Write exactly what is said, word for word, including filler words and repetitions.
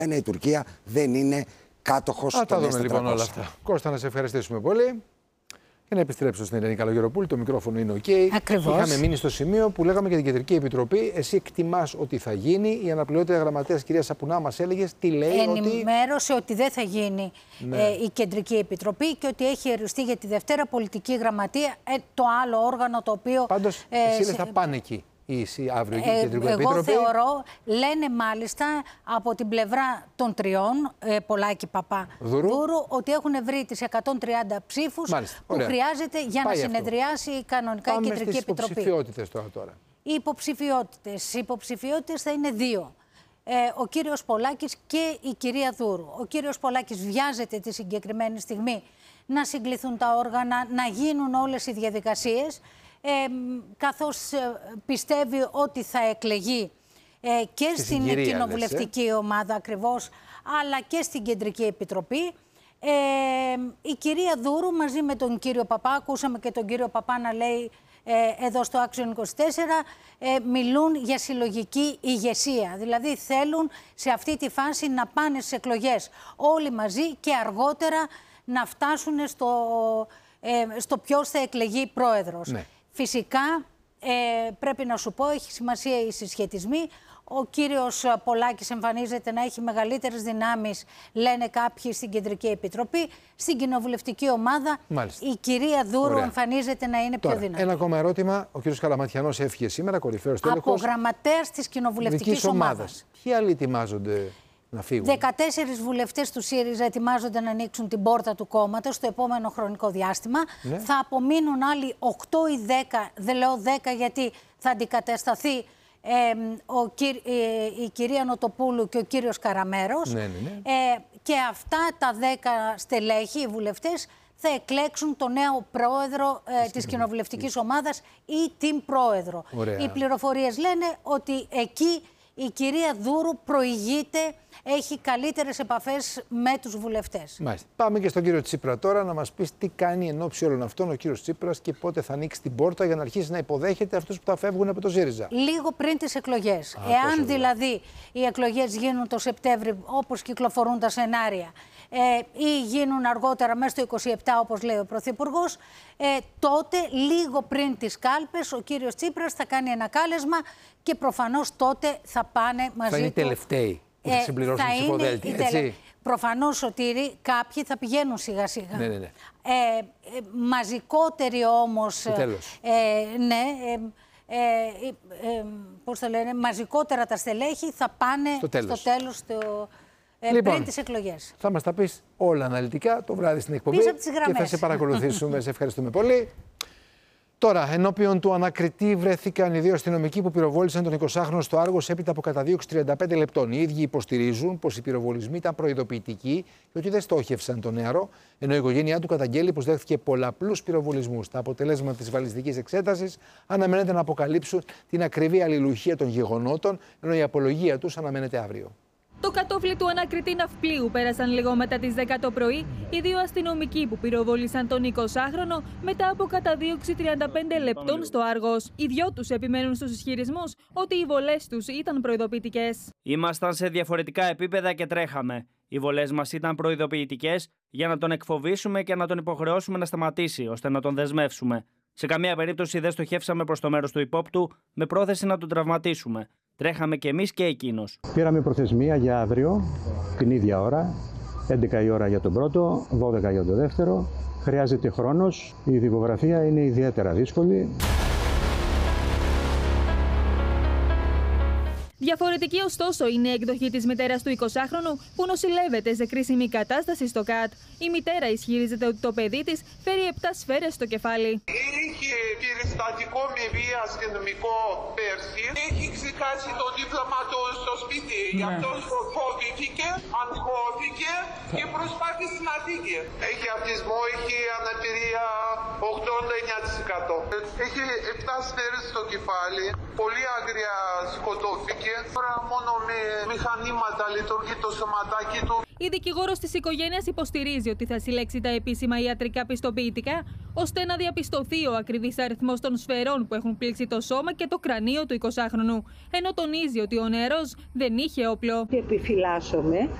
Ενώ η Τουρκία δεν είναι κάτοχος των Α, τα δούμε ες λοιπόν όλα τετρακόσια. αυτά. Κώστα, να σε ευχαριστήσουμε πολύ. Και να επιστρέψω στην Ελένη Καλογεροπούλη. Το μικρόφωνο είναι OK. Ακριβώς. Είχαμε μείνει στο σημείο που λέγαμε για την Κεντρική Επιτροπή. Εσύ εκτιμάς ότι θα γίνει. Η αναπληρωτή γραμματέας κυρία Σαπουνά μας έλεγε τι λέει. Ενημέρωσε ότι, ότι δεν θα γίνει ναι. ε, η Κεντρική Επιτροπή και ότι έχει εριστεί για τη Δευτέρα πολιτική γραμματεία, ε, το άλλο όργανο το οποίο. Πάντως, ε, εσύ λες σε... θα πάνε εκεί. Ή αύριο η ε, Κεντρική εγώ Επιτροπή. θεωρώ, λένε μάλιστα από την πλευρά των τριών, ε, Πολάκη, Παπά, Δούρου. Δούρου, ότι έχουν βρει τις εκατόν τριάντα ψήφους Μάλιστα, που ωραία. χρειάζεται για Πάει να αυτό. συνεδριάσει κανονικά Πάμε η Κεντρική στις Επιτροπή. υποψηφιότητες τώρα, τώρα. Οι υποψηφιότητες. Οι υποψηφιότητες θα είναι δύο. Ε, ο κύριος Πολάκης και η κυρία Δούρου. Ο κύριος Πολάκης βιάζεται τη συγκεκριμένη στιγμή να συγκληθούν τα όργανα, να γίνουν όλες οι διαδικασίες, ε, καθώς ε, πιστεύει ότι θα εκλεγεί ε, και Στη στην συγκυρία, κοινοβουλευτική λες, ε? ομάδα ακριβώς, αλλά και στην Κεντρική Επιτροπή. Ε, η κυρία Δούρου μαζί με τον κύριο Παπά, ακούσαμε και τον κύριο Παπά να λέει ε, εδώ στο Action είκοσι τέσσερα, ε, μιλούν για συλλογική ηγεσία. Δηλαδή θέλουν σε αυτή τη φάση να πάνε στις εκλογές όλοι μαζί και αργότερα να φτάσουν στο, ε, στο ποιος θα εκλεγεί πρόεδρος. Ναι. Φυσικά ε, πρέπει να σου πω, έχει σημασία οι συσχετισμοί. Ο κύριος Πολάκης εμφανίζεται να έχει μεγαλύτερες δυνάμεις, λένε κάποιοι, στην Κεντρική Επιτροπή. Στην κοινοβουλευτική ομάδα Μάλιστα. η κυρία Δούρου Ωραία. εμφανίζεται να είναι Τώρα, πιο δυνατή. ένα ακόμα ερώτημα. Ο κύριος Καλαματιανός έφυγε σήμερα, κορυφαίος τέλεχος. Από γραμματέας της κοινοβουλευτικής ομάδας. Ποιοι άλλοι ετοιμάζονται να φύγουν? δεκατέσσερις βουλευτές του ΣΥΡΙΖΑ ετοιμάζονται να ανοίξουν την πόρτα του κόμματος στο επόμενο χρονικό διάστημα. Ναι. Θα απομείνουν άλλοι οκτώ ή δέκα, δεν λέω δέκα γιατί θα αντικατασταθεί ε, ο, ε, η κυρία Νοτοπούλου και ο κύριος Καραμέρος. Ναι, ναι, ναι. Ε, και αυτά τα δέκα στελέχη, οι βουλευτές, θα εκλέξουν τον νέο πρόεδρο ε, της κοινοβουλευτικής ομάδας ή την πρόεδρο. Ωραία. Οι πληροφορίες λένε ότι εκεί η κυρία Δούρου προηγείται, έχει καλύτερες επαφές με τους βουλευτές. Μάλιστα. Πάμε και στον κύριο Τσίπρα τώρα να μας πεις τι κάνει εν ώψη όλων αυτών ο κύριος Τσίπρας και πότε θα ανοίξει την πόρτα για να αρχίσει να υποδέχεται αυτούς που θα φεύγουν από το ΣΥΡΙΖΑ. Λίγο πριν τις εκλογές. Α, Εάν δηλαδή οι εκλογές γίνουν το Σεπτέμβρη όπως κυκλοφορούν τα σενάρια, ε, ή γίνουν αργότερα μέσα στο είκοσι επτά όπως λέει ο Πρωθυπουργός, ε, τότε λίγο πριν τις κάλπες ο κύριος Τσίπρας θα κάνει ένα κάλεσμα και προφανώς τότε θα πάνε μαζί. Θα είναι οι τελευταίοι που θα συμπληρώσουν τις υποδέλτια, έτσι. Τελε... Προφανώς, Σωτήρη, κάποιοι θα πηγαίνουν σιγά σιγά. Ναι, ναι, ναι. Ε, ε, μαζικότεροι όμως... Το τέλος. Ε, ναι, ε, ε, ε, πώς το λένε, μαζικότερα τα στελέχη θα πάνε στο τέλος, στο τέλος στο, ε, λοιπόν, πριν τις εκλογές. Θα μας τα πεις όλα αναλυτικά το βράδυ στην εκπομπή και θα σε παρακολουθήσουμε. Σε ευχαριστούμε πολύ. Τώρα, ενώπιον του ανακριτή βρέθηκαν οι δύο αστυνομικοί που πυροβόλησαν τον εικοσάχρονο στο Άργος έπειτα από καταδίωξη τριάντα πέντε λεπτών. Οι ίδιοι υποστηρίζουν πως οι πυροβολισμοί ήταν προειδοποιητικοί και ότι δεν στόχευσαν τον νεαρό, ενώ η οικογένειά του καταγγέλει πως δέχθηκε πολλαπλούς πυροβολισμούς. Τα αποτελέσματα της βαλιστικής εξέτασης αναμένεται να αποκαλύψουν την ακριβή αλληλουχία των γεγονότων, ενώ η απολογία τους αναμένεται αύριο. Το κατόφλι του ανακριτή ναυπλίου πέρασαν λίγο μετά τις δέκα το πρωί οι δύο αστυνομικοί που πυροβόλησαν τον εικοσάχρονο μετά από καταδίωξη τριάντα πέντε λεπτών στο Άργος. Οι δυο τους επιμένουν στους ισχυρισμούς ότι οι βολές τους ήταν προειδοποιητικές. Ήμασταν σε διαφορετικά επίπεδα και τρέχαμε. Οι βολές μας ήταν προειδοποιητικές για να τον εκφοβήσουμε και να τον υποχρεώσουμε να σταματήσει, ώστε να τον δεσμεύσουμε. Σε καμία περίπτωση δεν στοχεύσαμε προς το μέρος του υπόπτου με πρόθεση να τον τραυματίσουμε. Τρέχαμε και εμείς και εκείνος. Πήραμε προθεσμία για αύριο, την ίδια ώρα, έντεκα η ώρα για τον πρώτο, δώδεκα για τον δεύτερο. Χρειάζεται χρόνος, η δικογραφία είναι ιδιαίτερα δύσκολη. Διαφορετική ωστόσο είναι η εκδοχή της μητέρας του εικοσάχρονου που νοσηλεύεται σε κρίσιμη κατάσταση στο ΚΑΤ. Η μητέρα ισχυρίζεται ότι το παιδί της φέρει επτά σφαίρες στο κεφάλι. Είχε περιστατικό με βία αστυνομικό πέρσι. Έχει ξεχάσει το δίπλωμα του στο σπίτι. Ναι. Γι' αυτό φοβήθηκε, σκοτώθηκε και προσπάθησε να φύγει. Έχει αυτισμό, έχει αναπηρία ογδόντα εννιά τοις εκατό. Έχει επτά στέρες στο κεφάλι, πολύ άγρια σκοτώθηκε. Τώρα μόνο με μηχανήματα λειτουργεί το σωματάκι του. Η δικηγόρος της οικογένειας υποστηρίζει ότι θα συλλέξει τα επίσημα ιατρικά πιστοποιητικά, ώστε να διαπιστωθεί ο ακριβής αριθμός των σφαιρών που έχουν πλήξει το σώμα και το κρανίο του εικοσάχρονου. Ενώ τονίζει ότι ο νεαρός δεν είχε όπλο. Επιφυλάσσομαι